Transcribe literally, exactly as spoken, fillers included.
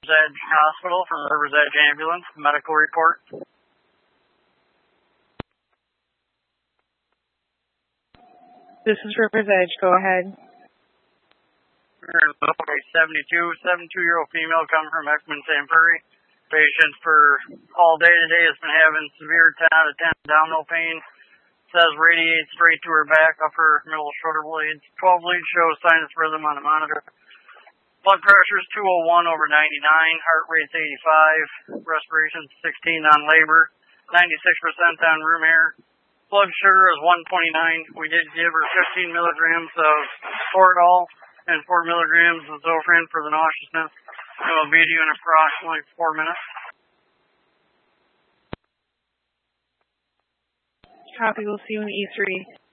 Edge Hospital from Rivers Edge Ambulance. Medical report. This is Rivers Edge. Go ahead. seventy-two, seventy-two-year-old female coming from Ekman Saint Prairie. Patient for all day today has been having severe ten out of ten abdominal pain. Says radiates straight to her back, upper, middle shoulder blades. twelve leads show sinus rhythm on the monitor. Blood pressure is two oh one over ninety-nine. Heart rate's eighty-five. Respiration sixteen on labor. ninety-six percent on room air. Blood sugar is one twenty-nine. We did give her fifteen milligrams of Toradol and four milligrams of Zofran for the nauseousness. It will be to you in approximately four minutes. Copy. We'll see you in E three.